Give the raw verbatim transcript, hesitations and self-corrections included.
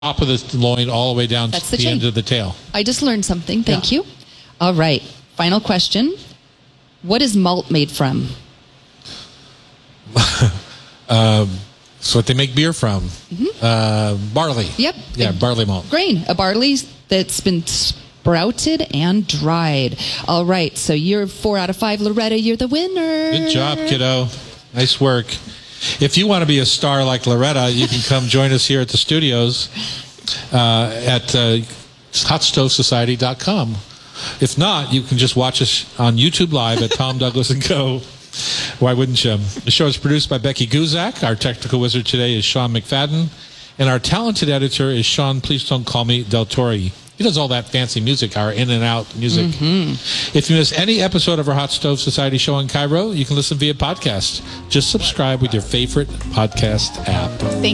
top of the loin all the way down That's to the the, chain. end of the tail. I just learned something. Thank Yeah. you. All right. Final question. What is malt made from? um, it's what they make beer from. Mm-hmm. Uh, barley. Yep. Yeah, A barley malt. Grain. A barley that's been sprouted and dried. All right. So you're four out of five. Loretta, you're the winner. Good job, kiddo. Nice work. If you want to be a star like Loretta, you can come join us here at the studios uh, at uh, hot stove society dot com. If not, you can just watch us on YouTube Live at Tom Douglas and Co. Why wouldn't you? The show is produced by Becky Guzak. Our technical wizard today is Sean McFadden. And our talented editor is Sean, please don't call me Del Torre. He does all that fancy music, our in and out music. Mm-hmm. If you miss any episode of our Hot Stove Society show in Cairo, you can listen via podcast. Just subscribe with your favorite podcast app. Thank